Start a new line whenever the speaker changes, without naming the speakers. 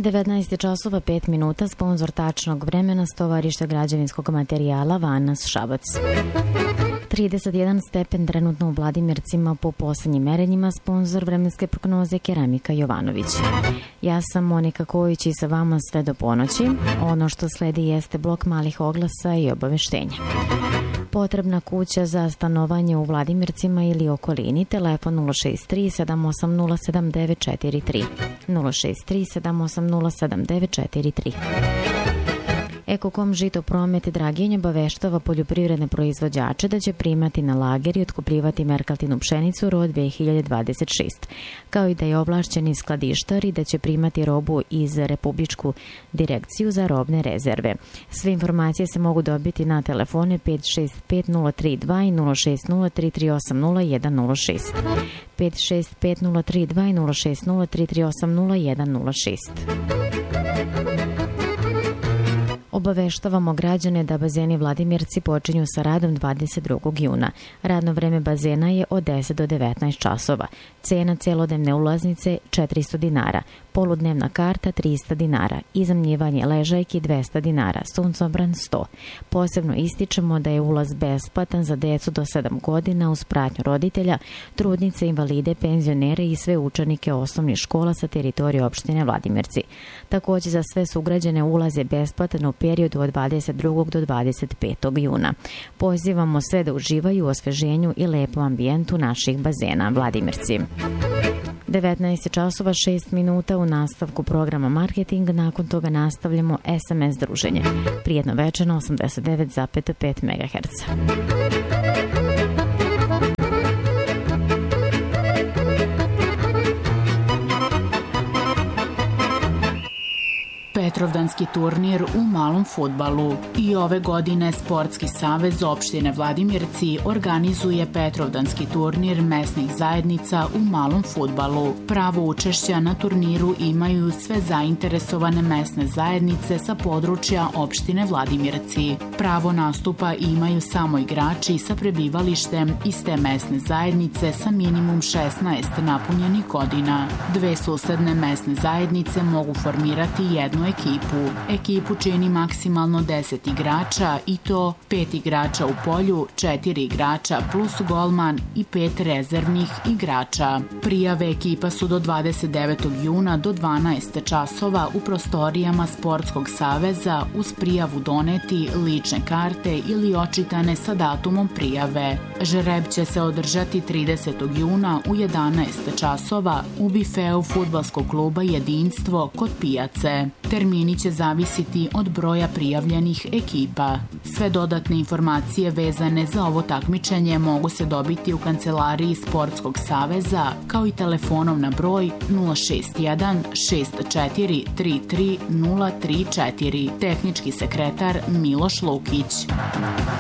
19 časova 5 minuta, sponzor tačnog vremena, Stovarište građevinskog materijala Vanas Šabac. 31 stepen trenutno u Vladimircima po poslednjim merenjima, sponzor vremenske prognoze Keramika Jovanović. Ja sam Monika Kojić i sa vama sve do ponoći. Ono što sledi jeste blok malih oglasa i obaveštenja. Potrebna kuća za stanovanje u Vladimircima ili okolini, telefon 063 780 7943. 063 780 7943. Ekokom Žitopromet Draginj obaveštava poljoprivredne proizvođače da će primati na lager i otkupljivati merkaltinu pšenicu rod 2026, kao i da je ovlašćeni skladištar i da će primati robu iz Republičku direkciju za robne rezerve. Sve informacije se mogu dobiti na telefone 565-032 i 060-3380-106. 565-032 i 060-3380-106. Obaveštavamo građane da bazeni Vladimirci počinju sa radom 22. juna. Radno vreme bazena je od 10 do 19 časova. Cena celodnevne ulaznice 400 dinara, poludnevna karta 300 dinara, iznajmljivanje ležajki 200 dinara, suncobran 100. Posebno ističemo da je ulaz besplatan za decu do 7 godina uz pratnju roditelja, trudnice, invalide, penzionere i sve učenike osnovnih škola sa teritorije opštine Vladimirci. Takođe za sve sugrađane ulaz je besplatan u periodu od 22. do 25. juna. Pozivamo sve da uživaju u osveženju i lepom ambijentu naših bazena Vladimirci. 19 časova 6 minuta u nastavku programa Marketing, nakon toga nastavljamo SMS druženje. Prijetno večer na 89,5 MHz.
Petrovdanski turnir u malom fudbalu. I ove godine Sportski savez opštine Vladimirci organizuje Petrovdanski turnir mesnih zajednica u malom fudbalu. Pravo učešća na turniru imaju sve zainteresovane mesne zajednice sa područja opštine Vladimirci. Pravo nastupa imaju samo igrači sa prebivalištem iz te mesne zajednice sa minimum 16 napunjenih godina. Dve susedne mesne zajednice mogu formirati jednu ekipu. Ekipu čini maksimalno 10 igrača i to 5 igrača u polju, 4 igrača plus golman i 5 rezervnih igrača. Prijave ekipa su do 29. juna do 12 časova u prostorijama Sportskog saveza uz prijavu doneti lične karte ili očitane sa datumom prijave. Žreb će se održati 30. juna u 11 časova u bifeu fudbalskog kluba Jedinstvo kod pijace. Termini će zavisiti od broja prijavljenih ekipa. Sve dodatne informacije vezane za ovo takmičenje mogu se dobiti u kancelariji Sportskog saveza, kao i telefonom na broj 061 64 33 034. Tehnički sekretar Miloš Lukić.